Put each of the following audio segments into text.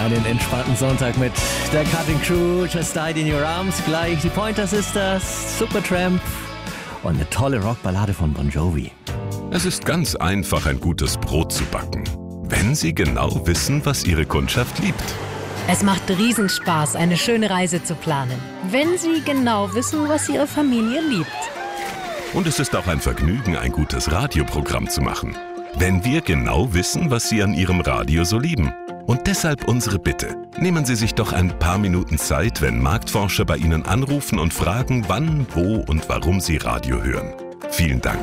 Einen entspannten Sonntag mit der Cutting Crew, Just Died in Your Arms, gleich die Pointer Sisters, Supertramp und eine tolle Rockballade von Bon Jovi. Es ist ganz einfach, ein gutes Brot zu backen, wenn Sie genau wissen, was Ihre Kundschaft liebt. Es macht Riesenspaß, eine schöne Reise zu planen, wenn Sie genau wissen, was Ihre Familie liebt. Und es ist auch ein Vergnügen, ein gutes Radioprogramm zu machen, wenn wir genau wissen, was Sie an Ihrem Radio so lieben. Und deshalb unsere Bitte. Nehmen Sie sich doch ein paar Minuten Zeit, wenn Marktforscher bei Ihnen anrufen und fragen, wann, wo und warum Sie Radio hören. Vielen Dank.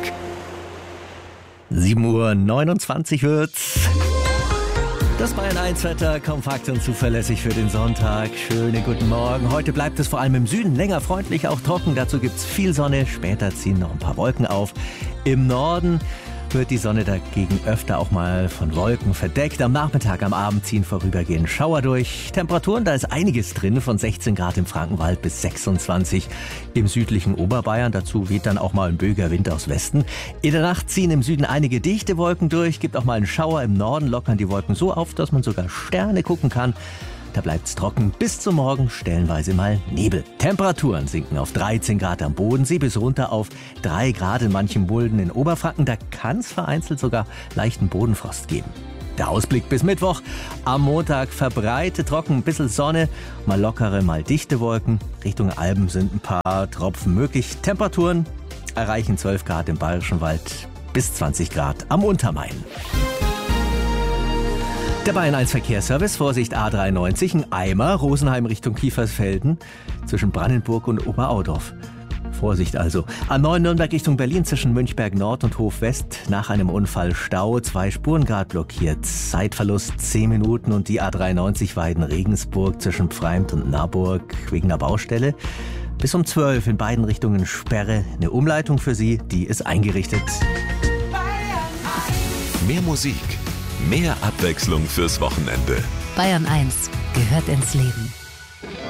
7:29 Uhr wird's. Das Bayern 1 Wetter, kompakt und zuverlässig für den Sonntag. Schönen guten Morgen. Heute bleibt es vor allem im Süden länger freundlich, auch trocken. Dazu gibt's viel Sonne. Später ziehen noch ein paar Wolken auf. Im Norden wird die Sonne dagegen öfter auch mal von Wolken verdeckt. Am Nachmittag, am Abend ziehen vorübergehend Schauer durch. Temperaturen, da ist einiges drin, von 16 Grad im Frankenwald bis 26 im südlichen Oberbayern. Dazu weht dann auch mal ein böiger Wind aus Westen. In der Nacht ziehen im Süden einige dichte Wolken durch, gibt auch mal einen Schauer. Im Norden lockern die Wolken so auf, dass man sogar Sterne gucken kann. Da bleibt's trocken bis zum Morgen, stellenweise mal Nebel. Temperaturen sinken auf 13 Grad am Bodensee bis runter auf 3 Grad in manchen Mulden in Oberfranken. Da kann's vereinzelt sogar leichten Bodenfrost geben. Der Ausblick bis Mittwoch. Am Montag verbreitet trocken, ein bisschen Sonne, mal lockere, mal dichte Wolken. Richtung Alpen sind ein paar Tropfen möglich. Temperaturen erreichen 12 Grad im Bayerischen Wald bis 20 Grad am Untermain. Der Bayern 1 Verkehrsservice, Vorsicht A93, ein Eimer, Rosenheim Richtung Kiefersfelden, zwischen Brandenburg und Oberaudorf. Vorsicht also. A9 Nürnberg Richtung Berlin zwischen Münchberg Nord und Hof West, nach einem Unfall Stau, 2 Spuren gerade blockiert, Zeitverlust 10 Minuten und die A93 Weiden-Regensburg zwischen Pfreimd und Naburg wegen einer Baustelle. Bis um 12 in beiden Richtungen Sperre, eine Umleitung für Sie, die ist eingerichtet. Mehr Musik. Mehr Abwechslung fürs Wochenende. Bayern 1 gehört ins Leben.